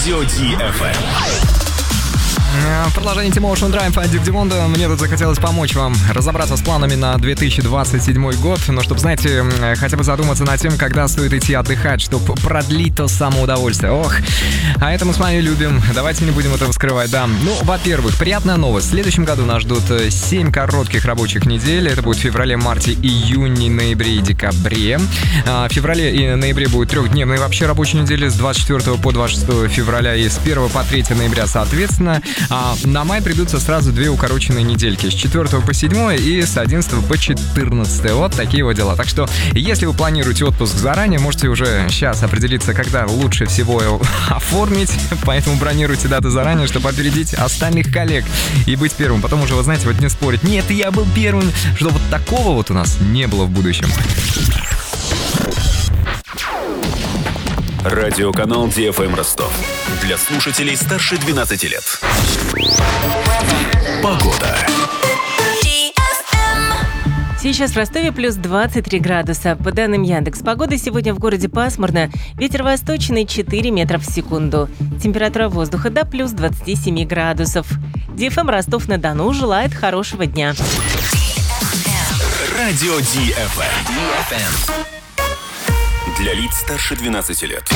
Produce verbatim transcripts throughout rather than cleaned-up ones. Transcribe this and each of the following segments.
Радио ди эф эм. Продолжение T-Motion Drive от Дик Димонда. Мне тут захотелось помочь вам разобраться с планами на две тысячи двадцать седьмой год. Но чтобы, знаете, хотя бы задуматься над тем, когда стоит идти отдыхать, чтобы продлить то самоудовольствие. Ох, а это мы с вами любим. Давайте не будем этого скрывать, да. Ну, во-первых, приятная новость. В следующем году нас ждут семь коротких рабочих недель. Это будет в феврале, марте, июне, ноябре и декабре. В феврале и ноябре будут трехдневные вообще рабочие недели с двадцать четвёртого по двадцать шестого февраля и с первого по третьего ноября соответственно. А на май придутся сразу две укороченные недельки. С четвёртого по седьмое и с одиннадцатого по четырнадцатое. Вот такие вот дела. Так что, если вы планируете отпуск заранее, можете уже сейчас определиться, когда лучше всего его оформить. Поэтому бронируйте даты заранее, чтобы опередить остальных коллег и быть первым. Потом уже, вы знаете, вот не спорить. Нет, я был первым. Чтобы вот такого вот у нас не было в будущем. Радиоканал ди эф эм Ростов. Для слушателей старше двенадцати лет. Погода. Сейчас в Ростове плюс двадцать три градуса. По данным Яндекс.Погоды, сегодня в городе пасмурно. Ветер восточный четыре метра в секунду. Температура воздуха до плюс двадцать семь градусов. ди эф эм Ростов-на-Дону желает хорошего дня. Радио ди эф эм. Для лиц старше двенадцати лет.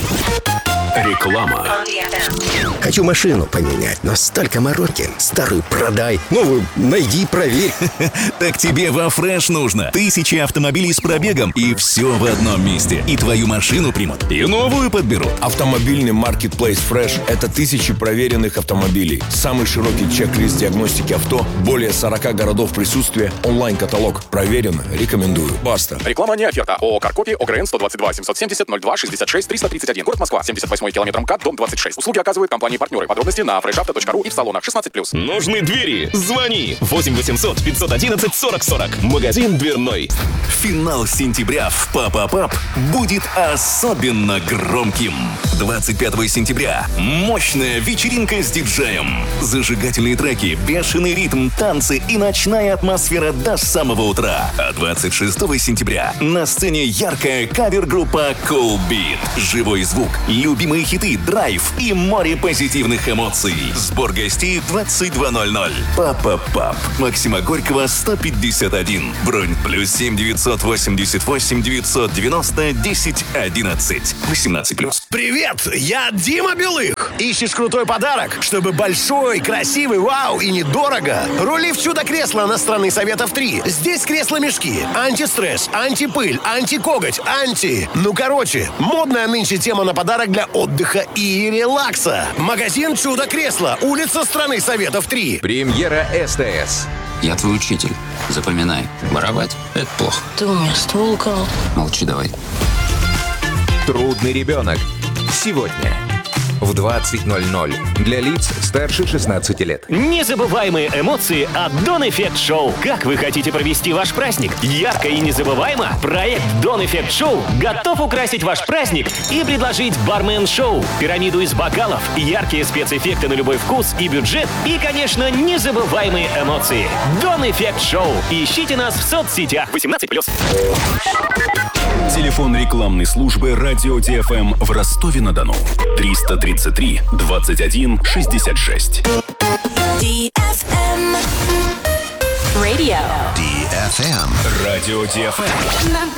Реклама. Хочу машину поменять, но столько мороки. Старую продай, новую найди, проверь. Так тебе во Фреш нужно. Тысячи автомобилей с пробегом, и все в одном месте. И твою машину примут, и новую подберут. Автомобильный маркетплейс Fresh – это тысячи проверенных автомобилей. Самый широкий чек-лист диагностики авто, более сорока городов присутствия, онлайн-каталог. Проверено, рекомендую. Баста. Реклама не оферта. ООО «Каркопи», ОГРН сто двадцать два семьсот семьдесят ноль два шестьдесят шесть триста тридцать один. Город Москва. семьдесят восьмой километр МКАД, дом двадцать шесть. Услуги оказывают компании-партнеры. Подробности на фрешавто точка ру и в салонах шестнадцать плюс. Нужны двери? Звони. восемь восемьсот пятьсот одиннадцать сорок сорок. Магазин дверной. Финал сентября в Папа-Пап будет особенно громким. двадцать пятого сентября мощная вечеринка с диджеем. Зажигательные треки, бешеный ритм, танцы и ночная атмосфера до самого утра. А двадцать шестого сентября на сцене яркая кавер-группа Cool Beat. Живой звук, любимые хиты, драйв и море позитивных эмоций. Сбор гостей двадцать два ноль ноль. Папа-Пап. Максима Горького, сто пятьдесят один. Бронь плюс семь девятьсот восемьдесят восемь девятьсот девяносто десять одиннадцать. восемнадцать плюс. Привет, я Дима Белых. Ищешь крутой подарок, чтобы большой, красивый, вау и недорого? Рули в чудо-кресло на Страны Советов три. Здесь кресло-мешки, антистресс, антипыль, антикоготь, анти... Ну, короче, модная нынче тема на подарок для отдыха и релакса. Магазин «Чудо-кресло», улица Страны Советов три. Премьера СТС. Я твой учитель. Запоминай. Воровать – это плохо. Ты у меня ствол украл. Молчи давай. Трудный ребенок. Сегодня в двадцать ноль ноль для лиц старше шестнадцати лет. Незабываемые эмоции от Don Effect Show. Как вы хотите провести ваш праздник? Ярко и незабываемо? Проект Don Effect Show готов украсить ваш праздник и предложить бармен-шоу, пирамиду из бокалов, яркие спецэффекты на любой вкус и бюджет, и, конечно, незабываемые эмоции. Don Effect Show. Ищите нас в соцсетях. восемнадцать плюс. Телефон рекламной службы Радио ди эф эм в Ростове-на-Дону. триста тридцать три двадцать один шестьдесят шесть. ди эф эм Radio. ди эф эм. Радио ди эф эм.